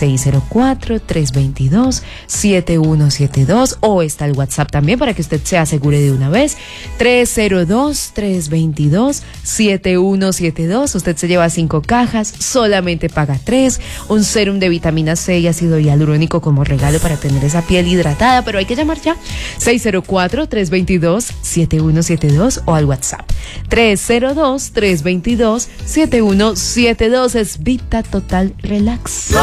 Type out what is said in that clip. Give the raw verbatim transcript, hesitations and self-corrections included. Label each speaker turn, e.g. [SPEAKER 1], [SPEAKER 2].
[SPEAKER 1] seis cero cuatro, tres dos dos, siete uno siete dos, o está el WhatsApp también para que usted se asegure de una vez, tres cero dos, tres dos dos, siete uno siete dos. Usted se lleva cinco cajas, solamente paga tres, un serum de vitamina C y ácido hialurónico como regalo para tener esa piel hidratada, pero hay que llamar ya, seis cero cuatro, tres dos dos, siete uno siete dos, o al WhatsApp tres cero dos, tres dos dos, siete uno siete dos. Es Vita Total Relax.